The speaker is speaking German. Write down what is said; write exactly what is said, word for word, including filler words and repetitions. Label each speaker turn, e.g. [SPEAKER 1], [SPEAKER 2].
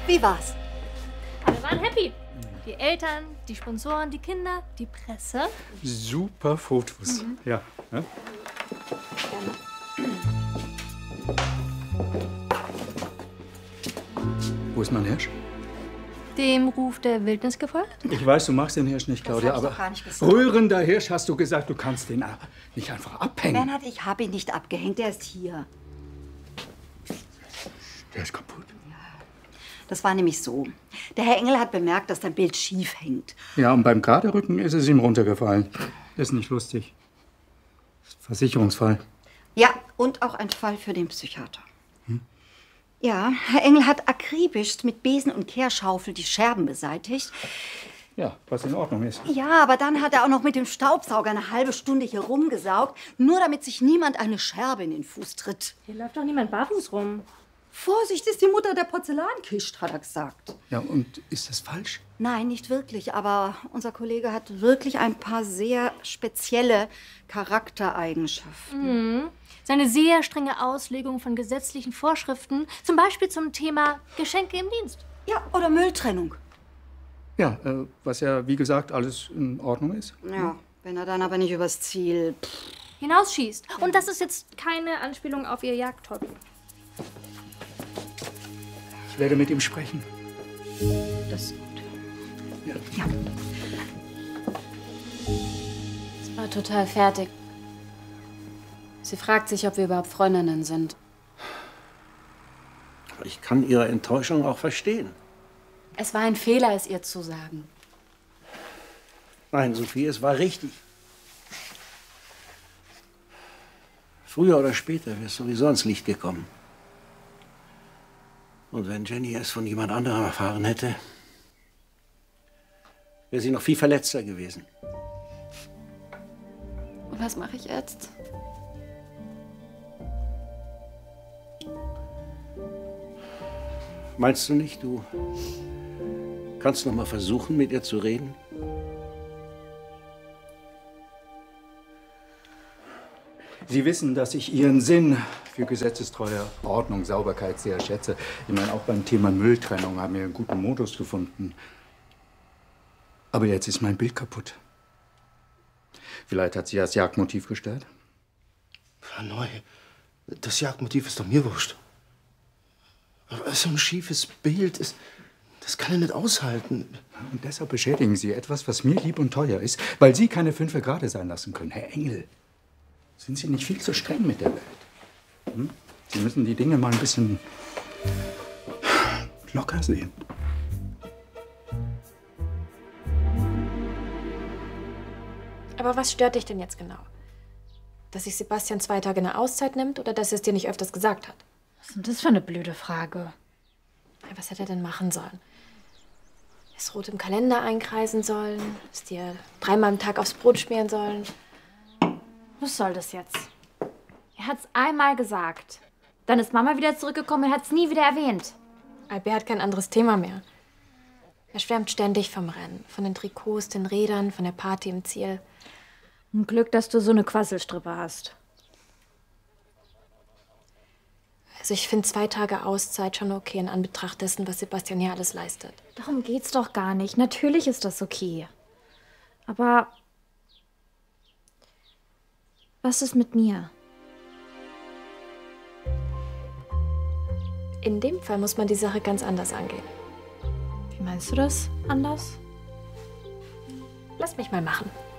[SPEAKER 1] Wie war's?
[SPEAKER 2] Alle waren happy. Die Eltern, die Sponsoren, die Kinder, die Presse.
[SPEAKER 3] Super Fotos. Mhm. Ja. ja. Wo ist mein Hirsch?
[SPEAKER 2] Dem Ruf der Wildnis gefolgt?
[SPEAKER 3] Ich weiß, du magst den Hirsch nicht, Claudia,
[SPEAKER 1] das hab ich
[SPEAKER 3] aber
[SPEAKER 1] doch gar nicht gesagt.
[SPEAKER 3] rührender Hirsch hast du gesagt, du kannst den nicht einfach abhängen.
[SPEAKER 1] Bernhard, ich habe ihn nicht abgehängt, der ist hier.
[SPEAKER 3] Der ist kaputt.
[SPEAKER 1] Ja, das war nämlich so. Der Herr Engel hat bemerkt, dass dein Bild schief hängt.
[SPEAKER 3] Ja, und beim Geraderücken ist es ihm runtergefallen. Ist nicht lustig. Versicherungsfall.
[SPEAKER 1] Ja, und auch ein Fall für den Psychiater. Hm? Ja, Herr Engel hat akribisch mit Besen und Kehrschaufel die Scherben beseitigt.
[SPEAKER 3] Ja, was in Ordnung ist.
[SPEAKER 1] Ja, aber dann hat er auch noch mit dem Staubsauger eine halbe Stunde hier rumgesaugt, nur damit sich niemand eine Scherbe in den Fuß tritt.
[SPEAKER 2] Hier läuft doch niemand barfuß rum.
[SPEAKER 1] Vorsicht ist die Mutter der Porzellankiste, hat er gesagt.
[SPEAKER 3] Ja, und ist das falsch?
[SPEAKER 1] Nein, nicht wirklich, aber unser Kollege hat wirklich ein paar sehr spezielle Charaktereigenschaften.
[SPEAKER 2] Mhm. Seine sehr strenge Auslegung von gesetzlichen Vorschriften, zum Beispiel zum Thema Geschenke im Dienst.
[SPEAKER 1] Ja, oder Mülltrennung.
[SPEAKER 3] Ja, äh, was ja, wie gesagt, alles in Ordnung ist.
[SPEAKER 1] Ja, wenn er dann aber nicht übers Ziel
[SPEAKER 2] hinausschießt. Und das ist jetzt keine Anspielung auf ihr Jagdhobby.
[SPEAKER 3] Ich werde mit ihm sprechen.
[SPEAKER 1] Das ist gut.
[SPEAKER 3] Ja.
[SPEAKER 1] Ja.
[SPEAKER 4] Sie war total fertig. Sie fragt sich, ob wir überhaupt Freundinnen sind.
[SPEAKER 5] Aber ich kann Ihre Enttäuschung auch verstehen.
[SPEAKER 4] Es war ein Fehler, es ihr zu sagen.
[SPEAKER 5] Nein, Sophie, es war richtig. Früher oder später wäre es sowieso ans Licht gekommen. Und wenn Jenny es von jemand anderem erfahren hätte, wäre sie noch viel verletzter gewesen.
[SPEAKER 4] Und was mache ich jetzt?
[SPEAKER 5] Meinst du nicht, du kannst noch mal versuchen, mit ihr zu reden?
[SPEAKER 3] Sie wissen, dass ich Ihren Sinn für gesetzestreue Ordnung, Sauberkeit sehr schätze. Ich meine, auch beim Thema Mülltrennung haben wir einen guten Modus gefunden. Aber jetzt ist mein Bild kaputt. Vielleicht hat sie das Jagdmotiv gestört?
[SPEAKER 6] Herr Neu, das Jagdmotiv ist doch mir wurscht. Aber so ein schiefes Bild, ist, das kann er nicht aushalten.
[SPEAKER 3] Und deshalb beschädigen Sie etwas, was mir lieb und teuer ist, weil Sie keine Fünfe gerade sein lassen können. Herr Engel, sind Sie nicht viel zu streng mit der Welt? Hm? Sie müssen die Dinge mal ein bisschen locker sehen.
[SPEAKER 4] Aber was stört dich denn jetzt genau? Dass sich Sebastian zwei Tage eine Auszeit nimmt oder dass er es dir nicht öfters gesagt hat?
[SPEAKER 2] Was ist denn das für eine blöde Frage?
[SPEAKER 4] Ja, was hätte er denn machen sollen? Es rot im Kalender einkreisen sollen? Es dir dreimal am Tag aufs Brot schmieren sollen?
[SPEAKER 2] Was soll das jetzt? Er hat's einmal gesagt. Dann ist Mama wieder zurückgekommen und hat's nie wieder erwähnt.
[SPEAKER 4] Albert hat kein anderes Thema mehr. Er schwärmt ständig vom Rennen. Von den Trikots, den Rädern, von der Party im Ziel.
[SPEAKER 2] Ein Glück, dass du so eine Quasselstrippe hast.
[SPEAKER 4] Also ich finde zwei Tage Auszeit schon okay in Anbetracht dessen, was Sebastian hier alles leistet.
[SPEAKER 2] Darum geht's doch gar nicht. Natürlich ist das okay. Aber was ist mit mir?
[SPEAKER 4] In dem Fall muss man die Sache ganz anders angehen.
[SPEAKER 2] Wie meinst du das anders?
[SPEAKER 4] Lass mich mal machen.